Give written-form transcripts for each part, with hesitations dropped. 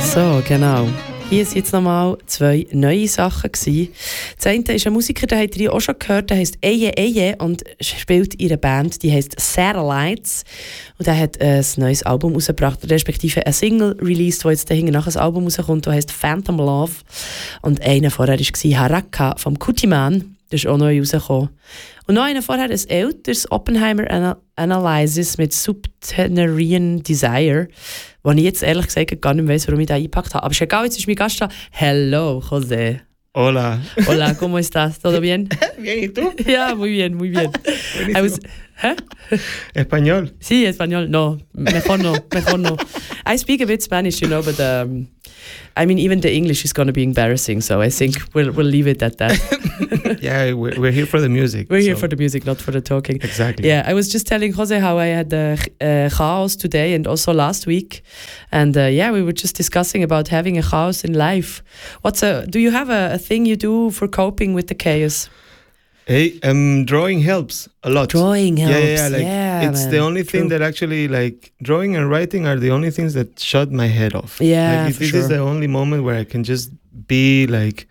So, genau. Hier sind jetzt nochmal 2 neue Sachen gewesen. Das eine ist ein Musiker, den habt ihr auch schon gehört, der heisst Eye Eye und spielt in einer Band, die heisst Satellites. Und der hat ein neues Album rausgebracht, respektive ein Single released, wo jetzt dahinter nach ein Album rauskommt, das heisst Phantom Love. Und einer vorher war Haraka vom Kutiman. Das ist auch neu rausgekommen. Und noch einer vorher, ein älteres Oppenheimer Analysis mit Subterranean Desire, wo ich jetzt ehrlich gesagt gar nicht weiss, warum ich da eingepackt habe. Aber ist egal, jetzt ist mein Gast da. Hello, José. Hola. Hola, ¿cómo estás? ¿Todo bien? Bien, ¿y tú? Ja, muy bien, muy bien. ¿Eh? Español. Sí, español. No, mejor no, mejor no. I speak a bit Spanish, you know, but I mean, even the English is going to be embarrassing, so I think we'll leave it at that. Yeah, we're here for the music. We're here for the music, not for the talking. Exactly. Yeah, I was just telling Jose how I had chaos today and also last week. And yeah, we were just discussing about having a chaos in life. Do you have a thing you do for coping with the chaos? Hey, drawing helps a lot. Drawing helps. It's the only thing that actually, like, drawing and writing are the only things that shut my head off. Yeah, this is the only moment where I can just be like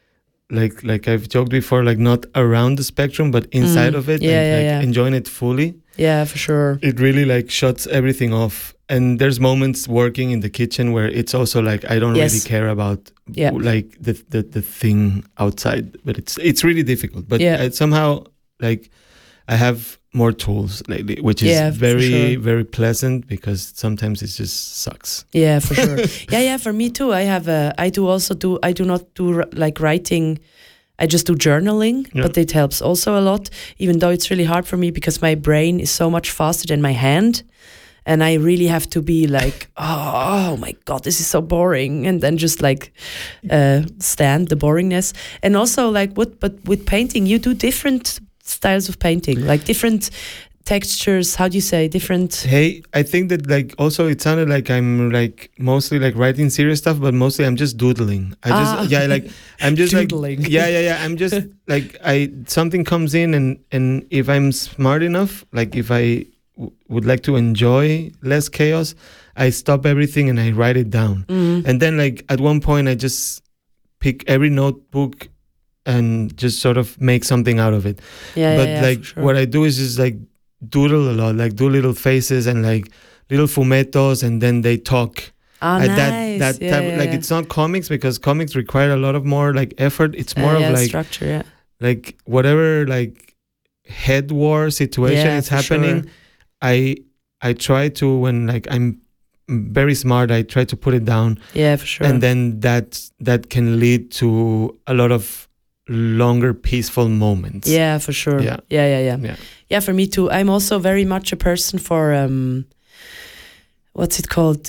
I've joked before, like not around the spectrum, but inside of it, enjoying it fully. Yeah, for sure. It really like shuts everything off. And there's moments working in the kitchen where it's also like I don't really care about like the thing outside, but it's really difficult. But somehow like I have more tools lately, which is very pleasant because sometimes it just sucks. Yeah, for sure. yeah, for me too. I do not do like writing. I just do journaling, but it helps also a lot, even though it's really hard for me because my brain is so much faster than my hand. And I really have to be like, oh my God, this is so boring. And then just like stand the boringness. And also like, but with painting, you do different styles of painting, like different textures, how do you say, different... Hey, I think that like also it sounded like I'm like mostly like writing serious stuff, but mostly I'm just doodling. I'm just doodling. Like, I'm just like, something comes in and if I'm smart enough, like if I would like to enjoy less chaos, I stop everything and I write it down. Mm-hmm. And then like at one point I just pick every notebook and just sort of make something out of it. What I do is just like doodle a lot, like do little faces and like little fumetos, and then they talk. Nice. That type, like it's not comics because comics require a lot of more like effort. It's more of like structure, like whatever like head war situation is happening. Sure. I try to, when like I'm very smart, I try to put it down. Yeah, for sure. And then that can lead to a lot of longer peaceful moments. Yeah, for sure. Yeah, for me too. I'm also very much a person for what's it called?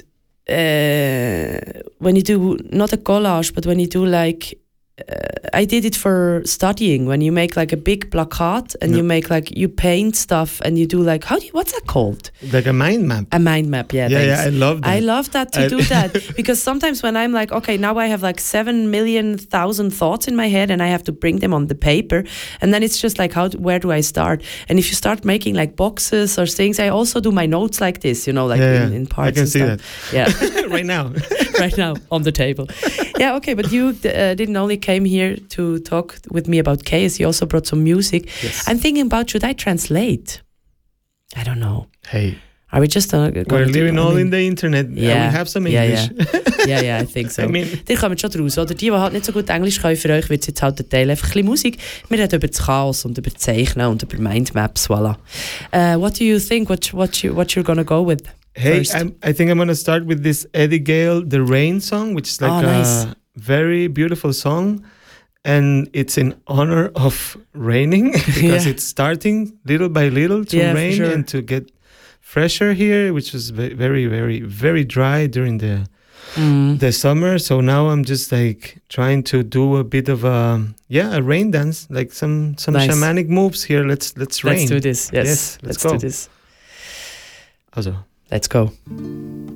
When you do not a collage, but when you do like I did it for studying, when you make like a big placard and you make like, you paint stuff and you do like, what's that called? Like a mind map. A mind map, yeah. Yeah, I love that. I love that to do that because sometimes when I'm like, okay, now I have like 7,000,000 thoughts in my head and I have to bring them on the paper, and then it's just like, where do I start? And if you start making like boxes or things, I also do my notes like this, you know, like in parts. I can see that. Yeah, right now. Right now on the table. Yeah, okay, but you didn't only came here to talk with me about chaos, you also brought some music. Yes. I'm thinking about, should I translate? I don't know. Hey. Are we just we're living all in the internet. Yeah. We have some English. Yeah, I think so. I mean, die kommen schon raus. Oder die halt nicht so gut Englisch können, für euch wird es jetzt halt der Teil einfach ein bisschen Musik. Wir reden über das Chaos und über Zeichnen und über Mindmaps, voilà. What do you think? What you're gonna go with? Hey, first? I think I'm gonna start with this Eddie Gale, The Rain song, which is like nice. A very beautiful song. And it's in honor of raining because it's starting little by little to rain and to get fresher here, which was very, very, very dry during the summer. So now I'm just like trying to do a bit of a rain dance, like some nice. Shamanic moves here. Let's rain. Let's do this. Yes, let's go. Do this. Also. Let's go.